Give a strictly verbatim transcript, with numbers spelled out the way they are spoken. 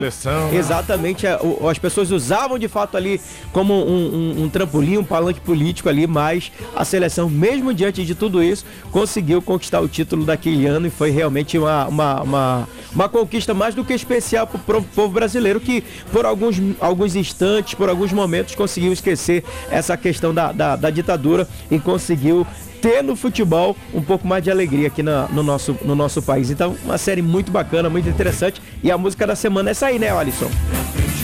Seleção, exatamente, é, o, as pessoas usavam de fato ali como um, um, um trampolim, um palanque político ali, mas a seleção, mesmo diante de tudo isso, conseguiu conquistar o título daquele ano e foi realmente uma, uma, uma, uma conquista mais do que especial para o povo brasileiro, que por alguns, alguns instantes, por alguns momentos, conseguiu esquecer essa questão da, da, da ditadura e conseguiu ter no futebol um pouco mais de alegria aqui na, no, nosso, no nosso país. Então, uma série muito bacana, muito interessante. E a música da semana é essa aí, né, Alisson?